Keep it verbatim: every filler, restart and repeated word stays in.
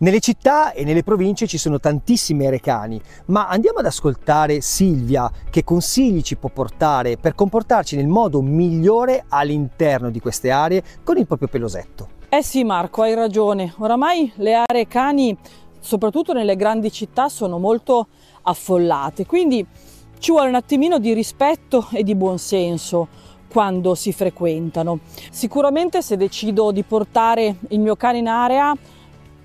Nelle città e nelle province ci sono tantissimi arecani, ma andiamo ad ascoltare Silvia che consigli ci può portare per comportarci nel modo migliore all'interno di queste aree con il proprio pelosetto. Eh sì Marco, hai ragione, oramai le aree cani, soprattutto nelle grandi città, sono molto affollate, quindi ci vuole un attimino di rispetto e di buonsenso quando si frequentano. Sicuramente se decido di portare il mio cane in area